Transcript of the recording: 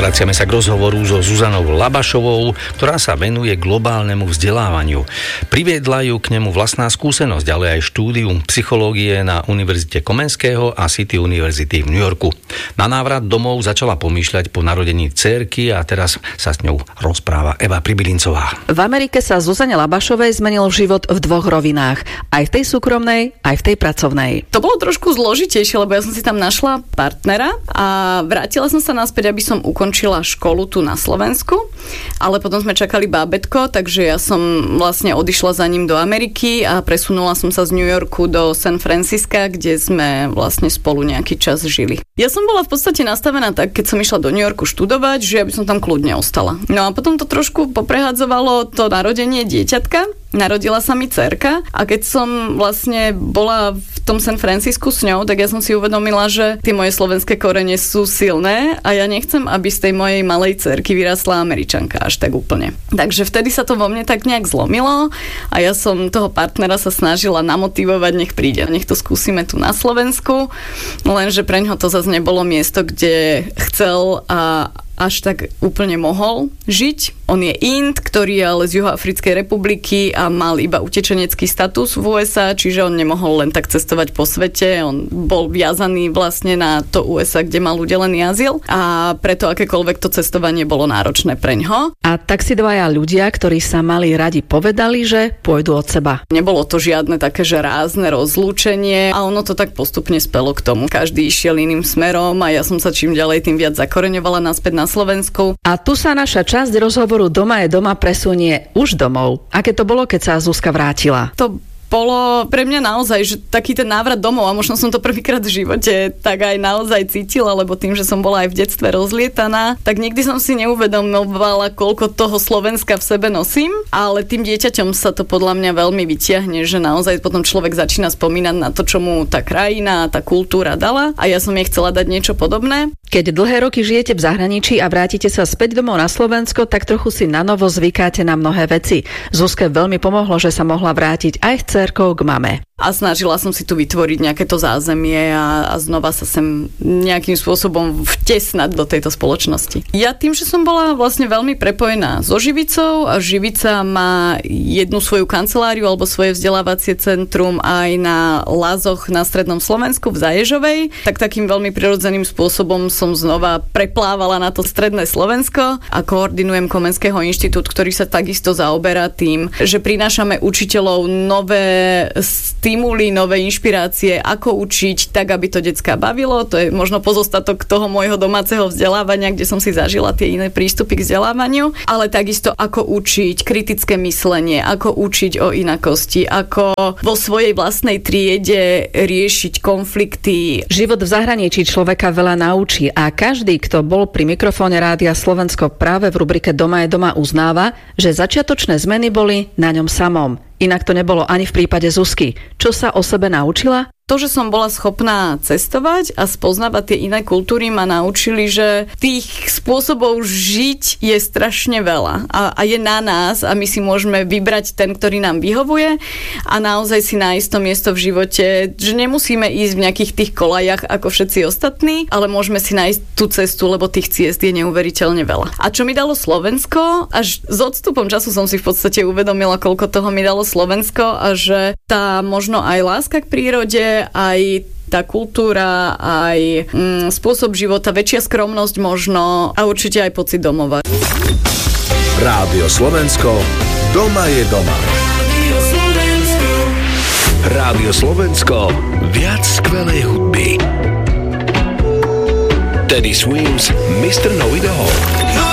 Vraciame sa k rozhovoru so Zuzanou Labašovou, ktorá sa venuje globálnemu vzdelávaniu. Priviedla ju k nemu vlastná skúsenosť, ale aj štúdium psychológie na Univerzite Komenského a City University v New Yorku. Na návrat domov začala pomýšľať po narodení dcérky a teraz sa s ňou rozpráva Eva Pribylincová. V Amerike sa Zuzane Labašovej zmenil život v dvoch rovinách. Aj v tej súkromnej, aj v tej pracovnej. To bolo trošku zložitejšie, lebo ja som si tam našla partnera a vrátila som sa naspäť, aby som ukončila školu tu na Slovensku, ale potom sme čakali bábätko, takže ja som vlastne odišla za ním do Ameriky a presunula som sa z New Yorku do San Francisca, kde sme vlastne spolu nejaký čas žili. Ja som bola v podstate nastavená tak, keď som išla do New Yorku študovať, že ja by som tam kľudne ostala. No a potom to trošku poprehadzovalo to narodenie dieťatka. Narodila sa mi dcerka a keď som vlastne bola v tom San Francisku s ňou, tak ja som si uvedomila, že tie moje slovenské korene sú silné a ja nechcem, aby z tej mojej malej dcerky vyrastla Američanka až tak úplne. Takže vtedy sa to vo mne tak nejak zlomilo a ja som toho partnera sa snažila namotivovať, nech príde, nech to skúsime tu na Slovensku, lenže preňho to zase nebolo miesto, kde chcel a až tak úplne mohol žiť. On je Ind, ktorý je ale z Juhoafrickej republiky a mal iba utečenecký status v USA, čiže on nemohol len tak cestovať po svete. On bol viazaný vlastne na to USA, kde mal udelený azyl a preto akékoľvek to cestovanie bolo náročné preňho. A tak si dvaja ľudia, ktorí sa mali radi, povedali, že pôjdu od seba. Nebolo to žiadne také, že rázne rozlúčenie a ono to tak postupne spelo k tomu. Každý išiel iným smerom a ja som sa čím ďalej tým viac zakoreňovala naspäť na Slovensku. A tu sa naša časť rozhovoru Doma je doma presunie už domov. Aké to bolo, keď sa Zuzka vrátila? To bolo pre mňa naozaj, že taký ten návrat domov a možno som to prvýkrát v živote tak aj naozaj cítila, lebo tým, že som bola aj v detstve rozlietaná, tak nikdy som si neuvedomovala, koľko toho Slovenska v sebe nosím, ale tým dieťaťom sa to podľa mňa veľmi vytiahne, že naozaj potom človek začína spomínať na to, čo mu tá krajina, tá kultúra dala a ja som jej chcela dať niečo podobné. Keď dlhé roky žijete v zahraničí a vrátite sa späť domov na Slovensko, tak trochu si na novo zvykáte na mnohé veci. Zuzke veľmi pomohlo, že sa mohla vrátiť aj dcérkou k mame. A snažila som si tu vytvoriť nejaké to zázemie a znova sa sem nejakým spôsobom vtesnať do tejto spoločnosti. Ja tým, že som bola vlastne veľmi prepojená so Živicou a Živica má jednu svoju kanceláriu alebo svoje vzdelávacie centrum aj na Lazoch na strednom Slovensku v Zaježovej, tak takým veľmi prirodzeným spôsobom som znova preplávala na to stredné Slovensko a koordinujem Komenského inštitút, ktorý sa takisto zaoberá tým, že prinášame učiteľov nové stimuly, nové inšpirácie, ako učiť tak, aby to decka bavilo. To je možno pozostatok toho môjho domáceho vzdelávania, kde som si zažila tie iné prístupy k vzdelávaniu, ale takisto ako učiť kritické myslenie, ako učiť o inakosti, ako vo svojej vlastnej triede riešiť konflikty. Život v zahraničí človeka veľa naučí a každý, kto bol pri mikrofóne Rádia Slovensko práve v rubrike Doma je doma, uznáva, že začiatočné zmeny boli na ňom samom. Inak to nebolo ani v prípade Zuzky. Čo sa o sebe naučila? To, že som bola schopná cestovať a spoznávať tie iné kultúry, ma naučili, že tých spôsobov žiť je strašne veľa a je na nás a my si môžeme vybrať ten, ktorý nám vyhovuje a naozaj si nájsť to miesto v živote, že nemusíme ísť v nejakých tých kolajach ako všetci ostatní, ale môžeme si nájsť tú cestu, lebo tých ciest je neuveriteľne veľa. A čo mi dalo Slovensko? Až s odstupom času som si v podstate uvedomila, koľko toho mi dalo Slovensko a že tá možno aj láska k prírode, aj tá kultúra, aj spôsob života, väčšia skromnosť možno a určite aj pocit domova. Rádio Slovensko, doma je doma. Rádio Slovensko, viac skvelej hudby. Teddy Swims, Mr. Know It All.